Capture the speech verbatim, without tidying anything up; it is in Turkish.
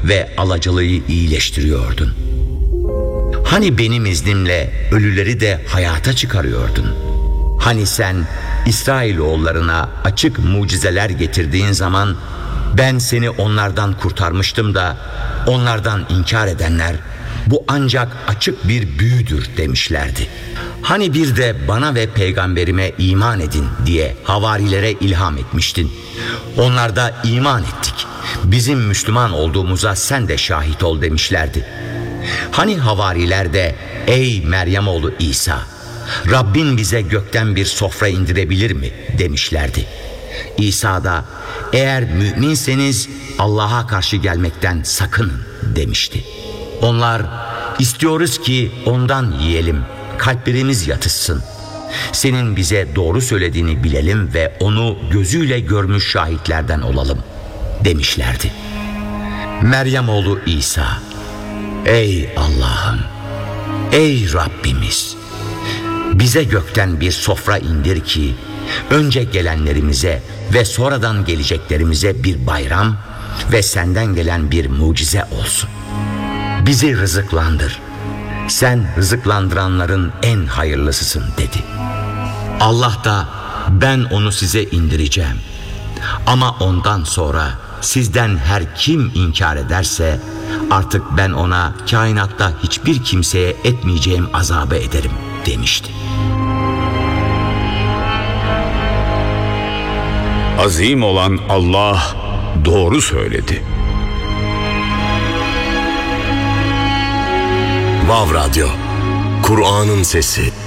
ve alacalıyı iyileştiriyordun? Hani benim iznimle ölüleri de hayata çıkarıyordun? Hani sen İsrailoğullarına açık mucizeler getirdiğin zaman ben seni onlardan kurtarmıştım da onlardan inkar edenler bu ancak açık bir büyüdür demişlerdi. Hani bir de bana ve peygamberime iman edin diye havarilere ilham etmiştin. Onlar da iman ettik. Bizim Müslüman olduğumuza sen de şahit ol demişlerdi. Hani havariler de ey Meryem oğlu İsa, Rabbin bize gökten bir sofra indirebilir mi demişlerdi. İsa da eğer müminseniz Allah'a karşı gelmekten sakının demişti. Onlar istiyoruz ki ondan yiyelim, kalplerimiz yatışsın. Senin bize doğru söylediğini bilelim ve onu gözüyle görmüş şahitlerden olalım demişlerdi. Meryem oğlu İsa, ey Allah'ım, ey Rabbimiz, bize gökten bir sofra indir ki önce gelenlerimize ve sonradan geleceklerimize bir bayram ve senden gelen bir mucize olsun. Bizi rızıklandır. Sen rızıklandıranların en hayırlısısın dedi. Allah da ben onu size indireceğim. Ama ondan sonra sizden her kim inkar ederse artık ben ona kainatta hiçbir kimseye etmeyeceğim azabı ederim demişti. Azim olan Allah doğru söyledi. Vav Radyo, Kur'an'ın sesi.